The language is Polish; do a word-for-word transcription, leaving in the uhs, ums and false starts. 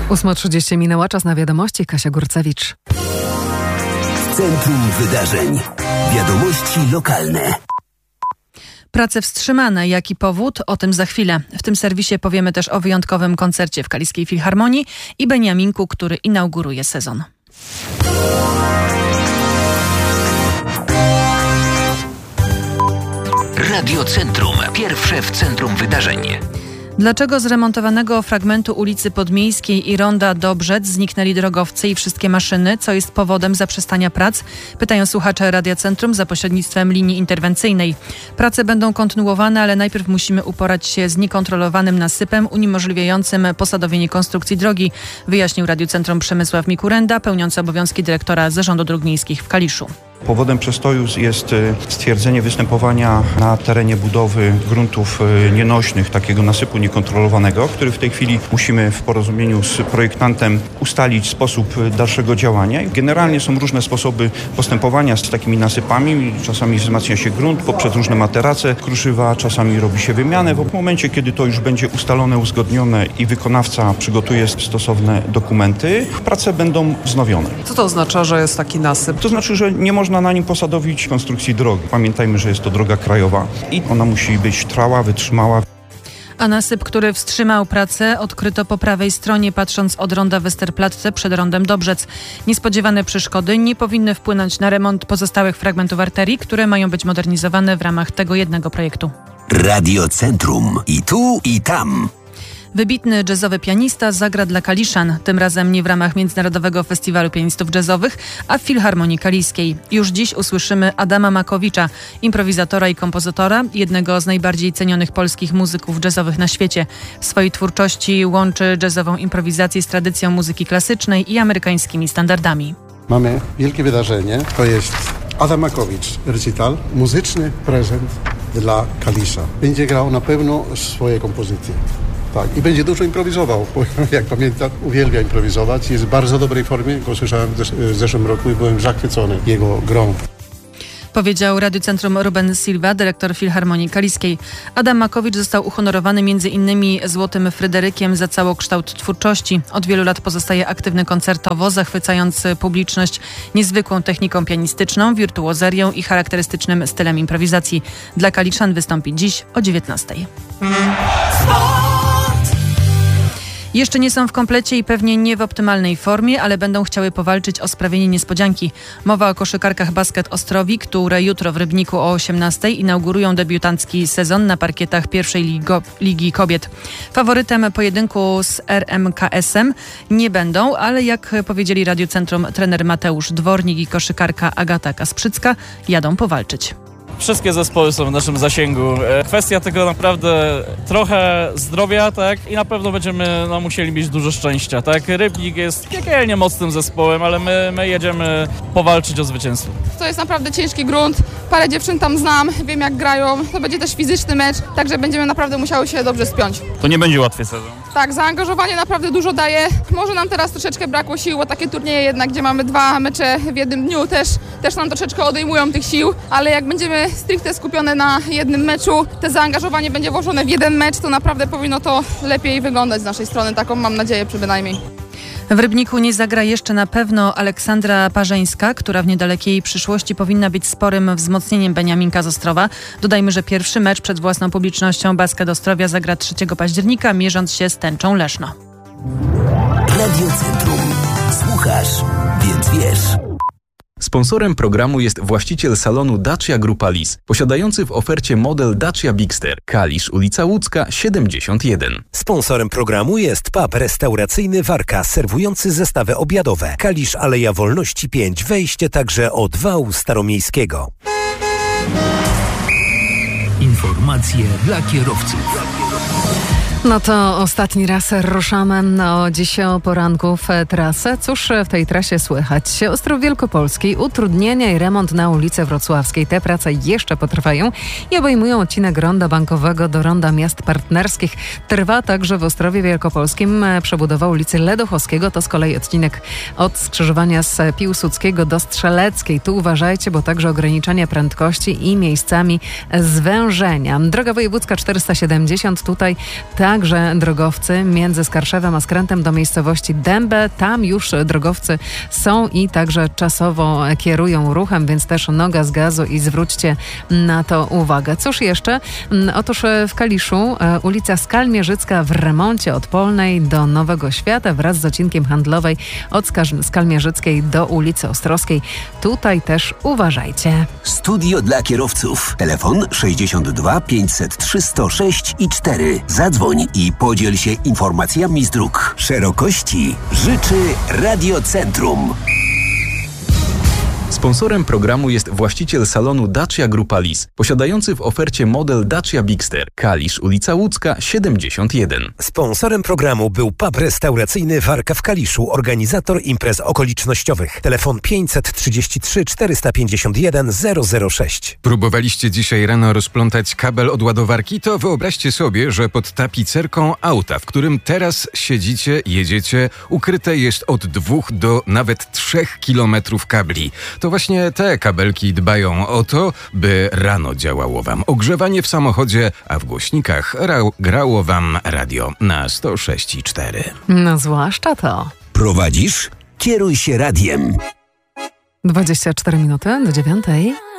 ósma trzydzieści minęła, czas na wiadomości. Kasia Górcewicz. W centrum wydarzeń. Wiadomości lokalne. Prace wstrzymane. Jaki powód? O tym za chwilę. W tym serwisie powiemy też o wyjątkowym koncercie w Kaliskiej Filharmonii i Beniaminku, który inauguruje sezon. Radio Centrum. Pierwsze w centrum wydarzeń. Dlaczego z remontowanego fragmentu ulicy Podmiejskiej i Ronda Dobrzec zniknęli drogowcy i wszystkie maszyny? Co jest powodem zaprzestania prac? Pytają słuchacze Radia Centrum za pośrednictwem linii interwencyjnej. Prace będą kontynuowane, ale najpierw musimy uporać się z niekontrolowanym nasypem uniemożliwiającym posadowienie konstrukcji drogi, wyjaśnił Radiu Centrum Przemysław Mikurenda, pełniący obowiązki dyrektora Zarządu Dróg Miejskich w Kaliszu. Powodem przestoju jest stwierdzenie występowania na terenie budowy gruntów nienośnych, takiego nasypu niekontrolowanego, który w tej chwili musimy w porozumieniu z projektantem ustalić sposób dalszego działania. Generalnie są różne sposoby postępowania z takimi nasypami. Czasami wzmacnia się grunt poprzez różne materace kruszywa, czasami robi się wymianę. W momencie, kiedy to już będzie ustalone, uzgodnione i wykonawca przygotuje stosowne dokumenty, prace będą wznowione. Co to oznacza, że jest taki nasyp? To znaczy, że nie można na nim posadowić konstrukcji drogi. Pamiętajmy, że jest to droga krajowa i ona musi być trwała, wytrzymała. A nasyp, który wstrzymał pracę, odkryto po prawej stronie, patrząc od ronda Westerplatte przed rondem Dobrzec. Niespodziewane przeszkody nie powinny wpłynąć na remont pozostałych fragmentów arterii, które mają być modernizowane w ramach tego jednego projektu. Radio Centrum. I tu, i tam. Wybitny jazzowy pianista zagra dla Kaliszan, tym razem nie w ramach Międzynarodowego Festiwalu Pianistów Jazzowych, a w Filharmonii Kaliskiej. Już dziś usłyszymy Adama Makowicza, improwizatora i kompozytora, jednego z najbardziej cenionych polskich muzyków jazzowych na świecie. W swojej twórczości łączy jazzową improwizację z tradycją muzyki klasycznej i amerykańskimi standardami. Mamy wielkie wydarzenie, to jest Adam Makowicz, recital, muzyczny prezent dla Kalisza. Będzie grał na pewno swoje kompozycje. Tak, i będzie dużo improwizował, bo jak pamiętam, uwielbia improwizować. Jest w bardzo dobrej formie, go słyszałem w zeszłym roku i byłem zachwycony jego grą. Powiedział Radiu Centrum Ruben Silva, dyrektor Filharmonii Kaliskiej. Adam Makowicz został uhonorowany między innymi Złotym Fryderykiem za całokształt twórczości. Od wielu lat pozostaje aktywny koncertowo, zachwycając publiczność niezwykłą techniką pianistyczną, wirtuozerią i charakterystycznym stylem improwizacji. Dla Kaliszan wystąpi dziś o dziewiętnastej. Jeszcze nie są w komplecie i pewnie nie w optymalnej formie, ale będą chciały powalczyć o sprawienie niespodzianki. Mowa o koszykarkach Basket Ostrowi, które jutro w Rybniku o osiemnastej inaugurują debiutancki sezon na parkietach pierwszej ligo, Ligi Kobiet. Faworytem pojedynku z R M K S-em nie będą, ale jak powiedzieli Radiu Centrum trener Mateusz Dwornik i koszykarka Agata Kasprzycka, jadą powalczyć. Wszystkie zespoły są w naszym zasięgu. Kwestia tego naprawdę trochę zdrowia, tak? I na pewno będziemy no, musieli mieć dużo szczęścia, tak? Rybnik jest piekielnie mocnym zespołem, ale my, my jedziemy powalczyć o zwycięstwo. To jest naprawdę ciężki grunt. Parę dziewczyn tam znam, wiem jak grają. To będzie też fizyczny mecz, także będziemy naprawdę musiały się dobrze spiąć. To nie będzie łatwy sezon. Tak, zaangażowanie naprawdę dużo daje. Może nam teraz troszeczkę brakło sił, bo takie turnieje jednak, gdzie mamy dwa mecze w jednym dniu też, też nam troszeczkę odejmują tych sił, ale jak będziemy stricte skupione na jednym meczu, te zaangażowanie będzie włożone w jeden mecz, to naprawdę powinno to lepiej wyglądać z naszej strony. Taką mam nadzieję przynajmniej. W Rybniku nie zagra jeszcze na pewno Aleksandra Parzeńska, która w niedalekiej przyszłości powinna być sporym wzmocnieniem Beniaminka z Ostrowa. Dodajmy, że pierwszy mecz przed własną publicznością Basket Ostrowia zagra trzeciego października, mierząc się z Tęczą Leszno. Radio Centrum. Słuchasz, więc wiesz. Sponsorem programu jest właściciel salonu Dacia Grupa Lis, posiadający w ofercie model Dacia Bigster, Kalisz, ulica Łódzka, siedemdziesiąt jeden. Sponsorem programu jest pub restauracyjny Warka, serwujący zestawy obiadowe. Kalisz, Aleja Wolności pięć, wejście także od wału staromiejskiego. Informacje dla kierowców. No to ostatni raz ruszamy no, dziś o poranku w trasę. Cóż w tej trasie słychać? Ostrów Wielkopolski, utrudnienia i remont na ulicy Wrocławskiej. Te prace jeszcze potrwają i obejmują odcinek ronda bankowego do ronda miast partnerskich. Trwa także w Ostrowie Wielkopolskim przebudowa ulicy Ledochowskiego. To z kolei odcinek od skrzyżowania z Piłsudskiego do Strzeleckiej. Tu uważajcie, bo także ograniczania prędkości i miejscami zwężenia. Droga wojewódzka czterysta siedemdziesiąt. Tutaj ta także drogowcy między Skarszewem a skrętem do miejscowości Dębę. Tam już drogowcy są i także czasowo kierują ruchem, więc też noga z gazu i zwróćcie na to uwagę. Cóż jeszcze? Otóż w Kaliszu ulica Skalmierzycka w remoncie od Polnej do Nowego Świata wraz z odcinkiem handlowej od Skalmierzyckiej do ulicy Ostrowskiej. Tutaj też uważajcie. Studio dla kierowców. Telefon sześćdziesiąt dwa pięćset trzy sto sześć i cztery. Zadzwoń i podziel się informacjami z dróg. Szerokości życzy Radiocentrum. Sponsorem programu jest właściciel salonu Dacia Grupa Lis, posiadający w ofercie model Dacia Bigster. Kalisz, ulica Łódzka, siedemdziesiąt jeden. Sponsorem programu był pub restauracyjny Warka w Kaliszu, organizator imprez okolicznościowych. Telefon pięćset trzydzieści trzy czterysta pięćdziesiąt jeden zero zero sześć. Próbowaliście dzisiaj rano rozplątać kabel od ładowarki? To wyobraźcie sobie, że pod tapicerką auta, w którym teraz siedzicie, jedziecie, ukryte jest od dwóch do nawet trzech kilometrów kabli. To właśnie te kabelki dbają o to, by rano działało wam ogrzewanie w samochodzie, a w głośnikach ra- grało wam radio na sto sześć i cztery. No zwłaszcza to. Prowadzisz? Kieruj się radiem. dwadzieścia cztery minuty do dziewiątej.